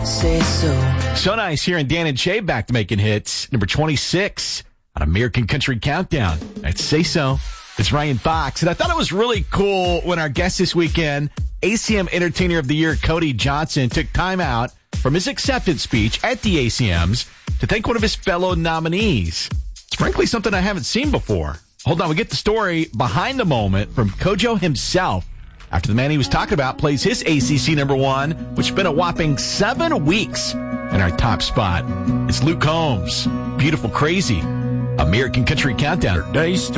Say so. So nice hearing Dan and Shay back to making hits. Number 26 on American Country Countdown. That's Say So. It's Ryan Fox. And I thought it was really cool when our guest this weekend, ACM Entertainer of the Year, Cody Johnson, took time out from his acceptance speech at the ACMs to thank one of his fellow nominees. It's frankly something I haven't seen before. Hold on, we get the story behind the moment from Kojo himself after the man he was talking about plays his ACC number one, which spent a whopping 7 weeks in our top spot. It's Luke Combs. Beautiful Crazy. American Country Countdown.